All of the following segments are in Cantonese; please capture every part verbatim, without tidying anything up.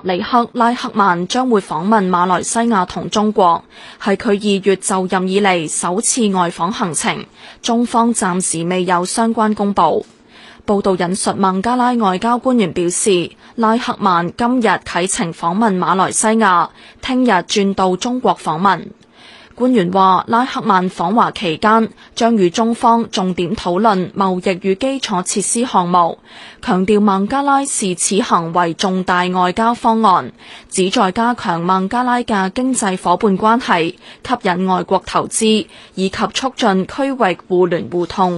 里克拉克曼將會訪問馬來西亞同中國，係佢二月就任以嚟首次外訪行程。中方暫時未有相關公佈。報道引述孟加拉外交官員表示，拉克曼今日啟程訪問馬來西亞，聽日轉到中國訪問。官員話，拉克曼訪華期間將與中方重點討論貿易與基礎設施項目，強調孟加拉視此行為重大外交方案，旨在加強孟加拉嘅經濟夥伴關係，吸引外國投資，以及促進區域互聯互通。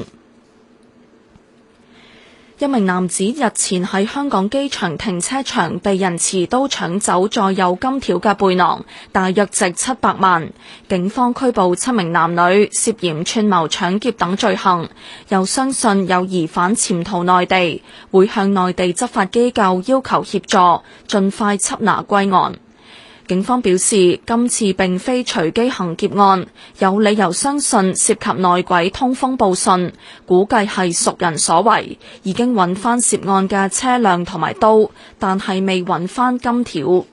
一名男子日前喺香港機場停車場被人持刀搶走載有金條嘅背囊，大約值七百萬。警方拘捕七名男女，涉嫌串謀搶劫等罪行，又相信有疑犯潛逃內地，會向內地執法機構要求協助，盡快緝拿歸案。警方表示，今次並非隨機行劫案，有理由相信涉及內鬼通風報信，估計係熟人所為，已經揾翻涉案嘅車輛同埋刀，但係未揾翻金條。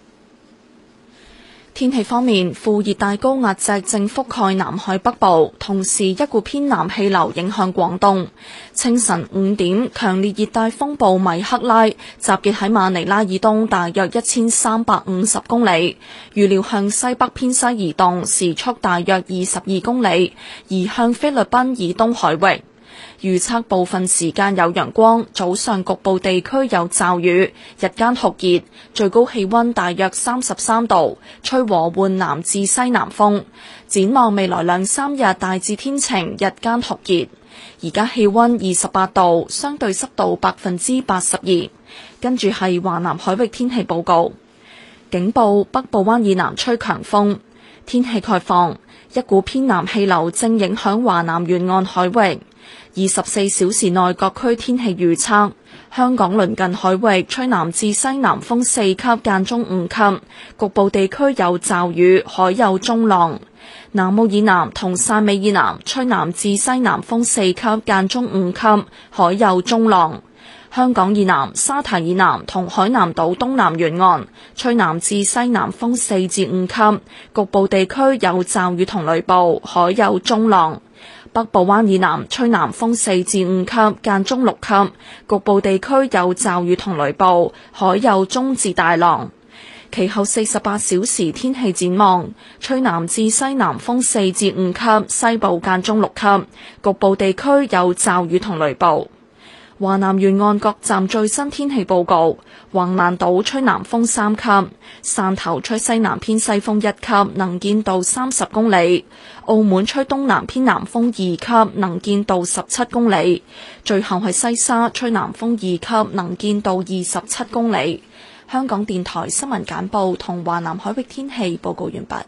天氣方面，副熱帶高壓脊正覆蓋南海北部，同時一股偏南氣流影響廣東。清晨五點，強烈熱帶風暴米克拉集結喺馬尼拉以東大約一千三百五十公里，預料向西北偏西移動，時速大約二十二公里，移向菲律賓以東海域。預測部分時間有陽光，早上局部地區有驟雨，日間酷熱，最高氣溫大約三十三度，吹和緩南至西南風。展望未來兩三日大致天晴，日間酷熱。而家氣溫二十八度，相對濕度百分之八十二。跟住係華南海域天氣報告，警報：北部灣以南吹強風。天氣概況：一股偏南氣流正影響華南沿岸海域。二十四小時內各區天氣預測：香港鄰近海域吹南至西南風四級間中五級，局部地區有驟雨，海有中浪。南澳以南同汕尾以南吹南至西南風四級間中五級，海有中浪。香港以南、沙堤以南同海南島東南沿岸吹南至西南風四至五級，局部地區有驟雨同雷暴，海有中浪。北部灣以南吹南風四至五級間中六級，局部地區有驟雨同雷暴，海有中至大浪。其後四十八小時天氣展望：吹南至西南風四至五級，西部間中六級，局部地區有驟雨同雷暴。華南沿岸各站最新天氣報告：橫瀾島吹南風三級，汕頭吹西南偏西風一級，能見度三十公里；澳門吹東南偏南風二級，能見度十七公里。最後係西沙吹南風二級，能見度二十七公里。香港電台新聞簡報同華南海域天氣報告完畢。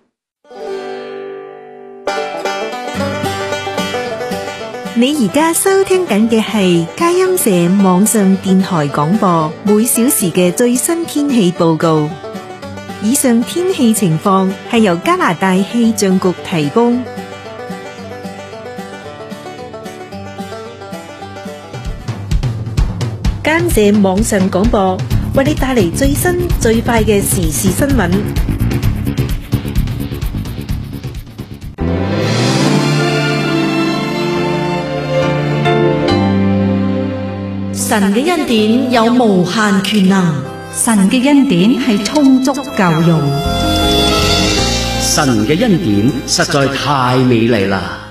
你而家收聽緊嘅係佳音社網上電台廣播，每小時嘅最新天氣報告。以上天氣情況係由加拿大氣象局提供。佳音社網上廣播為你帶嚟最新最快嘅時事新聞。 神嘅恩典有無限權能， 神嘅恩典係充足夠用， 神嘅恩典實在太美麗啦！